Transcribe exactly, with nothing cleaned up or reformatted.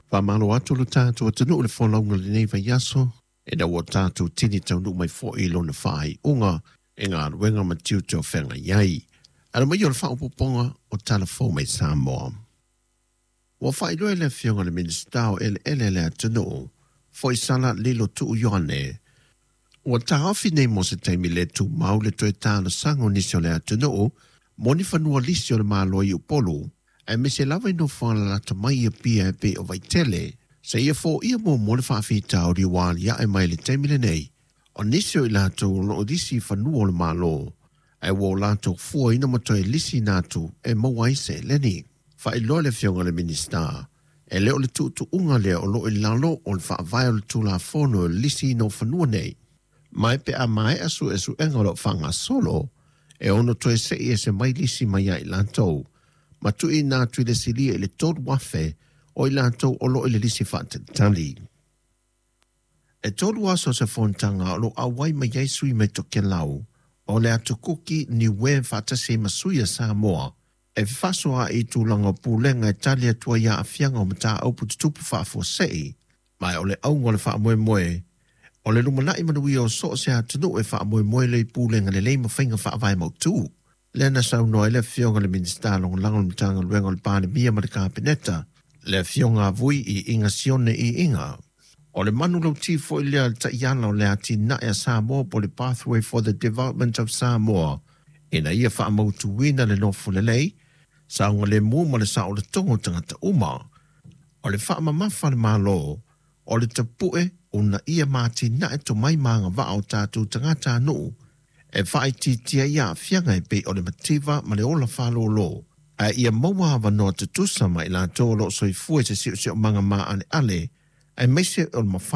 Whamalo atu lo tātou atanu le whalaunga le nei vai aso, e na wa tātou tini tau nu mai fo i lona whai unga, e ngā ruenga ma tiu tau whenga iai. Ana mai o le whaupoponga o tala fo mai Samoa. Wa whai loe le whionga le ministao ele ele le atanu, fo i sala lilo tu uyoane. Wa ta hafi nei mo se teimi le tu mau le toe tāna sango nisio le atanu, moni whanua lisio le māloi upolu, e me se lawa ino whala la ta mai a pia e pe o vai tele, se ia fo ia mo mo le whaafi tau ri wāli ia e mai le teimi le nei, o nisio i lato lo o disi whanua le mālo, e wo lato fua ina matoe lisi natu e mawai se leni. Fa i loa le whionga le minista, e leo le tu tu unga lea o lo i lalo o le whaavai o le tula fono lisi no whanua nei. Mai pe a mai asu esu engalo whanga solo, e ono toe se i e se mai lisi mai ai lantou. Ma tu i nā tui le silia i le tōt wafe o i lantou o lo i le lisi whaatalitali. E tōt waso se whontanga o lo awai mai ai sui me toke lau, o le atu kuki ni we whaatase masuia Samoa, e whasoa i tūlanga pūlenga e tali atua ia a whianga o mata au pututupu whaafo sei, mai o le aunga le wha moe moe, o le lumanai manui o so se atunu e wha moe moe le pūlenga le leima whainga wha vai mautu. Le na sau noe le whionga le minista long langon mtanga luenga le pāne mia ma le kāpeneta, le whionga vui i inga sione i inga. O le manu lau tifo i lea ta iana o le ati na ea Samoa po le Pathway for the Development of Samoa. Ina ia wha mautu wina le nofu le lei, saunga le mua ma le sao le tongo tangata uma. O le wha mamafa le malo, o le tapue o na ia mati na e to mai maanga wa au tātou tangata nuu, e whai ti tia ia whianga e pe o le mativa ma le ola whalolo. A ia maua hawa noa te tusa mai la tō lo soi fue se sio sio manga maa ane ale, e meise o le mawhai